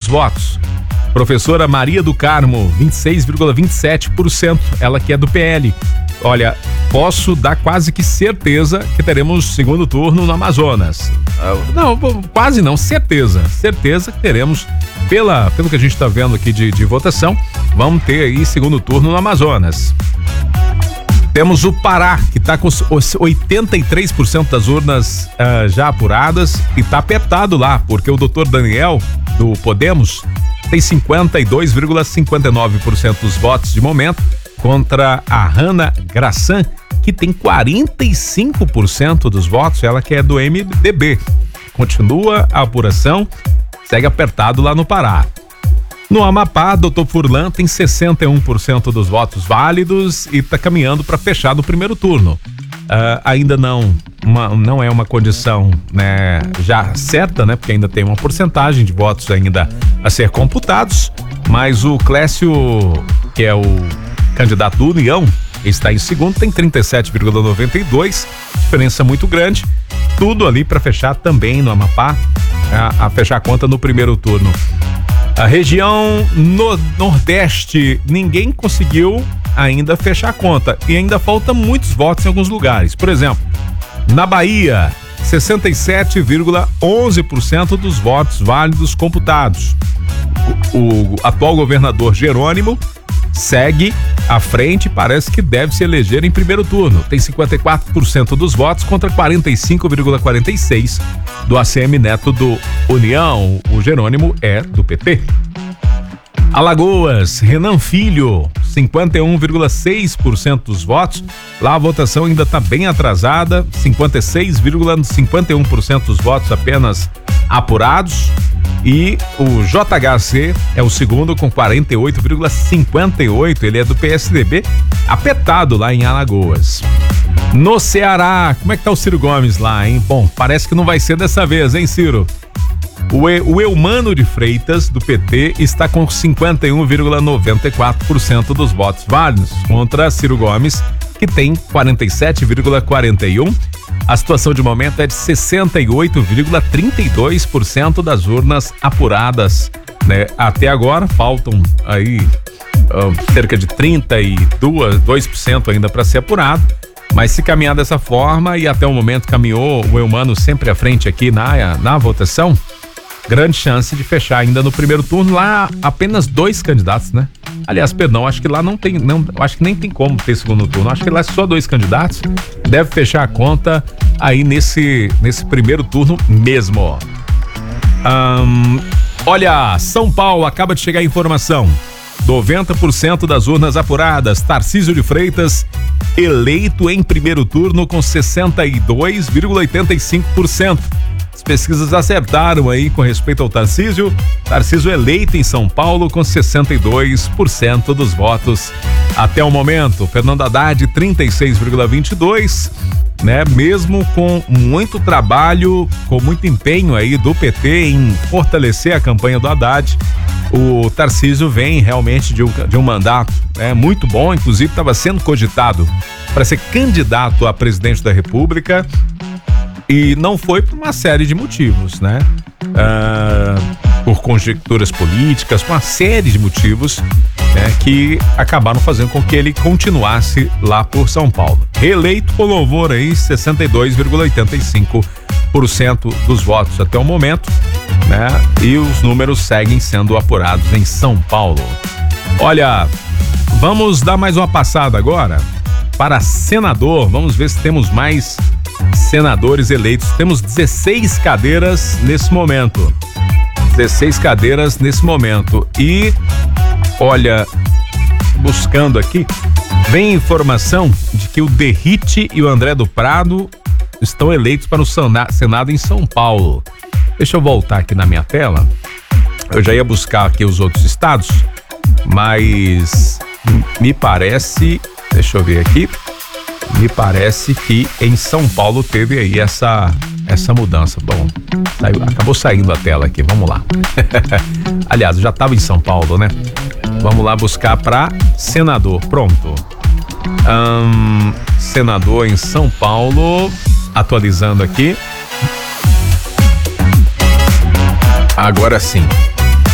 votos. Professora Maria do Carmo, 26,27%, ela que é do PL. Olha, posso dar quase que certeza que teremos segundo turno no Amazonas. Não, quase não, certeza que teremos, pelo que a gente está vendo aqui de votação, vamos ter aí segundo turno no Amazonas. Temos o Pará, que está com 83% das urnas já apuradas e está apertado lá, porque o doutor Daniel, do Podemos, tem 52,59% dos votos de momento, contra a Hanna Grassan, que tem 45% dos votos, ela que é do MDB. Continua a apuração, segue apertado lá no Pará. No Amapá, Dr. Furlan tem 61% dos votos válidos e está caminhando para fechar no primeiro turno. Ainda não é uma condição, né, já certa, né, porque ainda tem uma porcentagem de votos ainda a ser computados, mas o Clécio, que é o candidato do União, está em segundo, tem 37,92%, diferença muito grande, tudo ali para fechar também no Amapá, a fechar a conta no primeiro turno. A região Nordeste, ninguém conseguiu ainda fechar a conta e ainda falta muitos votos em alguns lugares. Por exemplo, na Bahia, 67,11% dos votos válidos computados. O atual governador Jerônimo segue à frente e parece que deve se eleger em primeiro turno. Tem 54% dos votos contra 45,46% do ACM Neto do União. O Jerônimo é do PT. Alagoas, Renan Filho, 51,6% dos votos. Lá a votação ainda está bem atrasada, 56,51% dos votos apenas apurados. E o JHC é o segundo com 48,58%. Ele é do PSDB, apertado lá em Alagoas. No Ceará, como é que tá o Ciro Gomes lá, hein? Bom, parece que não vai ser dessa vez, hein, Ciro? O Eumano de Freitas, do PT, está com 51,94% dos votos válidos, contra Ciro Gomes, que tem 47,41%. A situação de momento é de 68,32% das urnas apuradas, né? Até agora faltam aí cerca de 32% ainda para ser apurado, mas se caminhar dessa forma e até o momento caminhou o Eumano sempre à frente aqui na votação, grande chance de fechar ainda no primeiro turno. Lá apenas 2 candidatos, né? Aliás, perdão, acho que lá acho que nem tem como ter segundo turno, acho que lá é só 2 candidatos, deve fechar a conta aí nesse primeiro turno mesmo. Olha, São Paulo, acaba de chegar a informação, 90% das urnas apuradas, Tarcísio de Freitas eleito em primeiro turno com 62,85%. As pesquisas acertaram aí com respeito ao Tarcísio eleito em São Paulo com 62% dos votos até o momento. Fernando Haddad, 36,22%, né? Mesmo com muito trabalho, com muito empenho aí do PT em fortalecer a campanha do Haddad, o Tarcísio vem realmente de um mandato, né, muito bom, inclusive estava sendo cogitado para ser candidato a presidente da República. E não foi por uma série de motivos, né? Por conjecturas políticas, por uma série de motivos, né, que acabaram fazendo com que ele continuasse lá por São Paulo. Reeleito com louvor aí, 62,85% dos votos até o momento, né? E os números seguem sendo apurados em São Paulo. Olha, vamos dar mais uma passada agora para senador. Vamos ver se temos mais senadores eleitos. Temos 16 cadeiras nesse momento. 16 cadeiras nesse momento. E, olha, buscando aqui, vem informação de que o Derrite e o André do Prado estão eleitos para o Senado em São Paulo. Deixa eu voltar aqui na minha tela. Eu já ia buscar aqui os outros estados, mas me parece, deixa eu ver aqui, me parece que em São Paulo teve aí essa mudança. Bom, acabou saindo a tela aqui, vamos lá. Aliás, eu já estava em São Paulo, né? Vamos lá buscar para senador, pronto. Senador em São Paulo, atualizando aqui. Agora sim.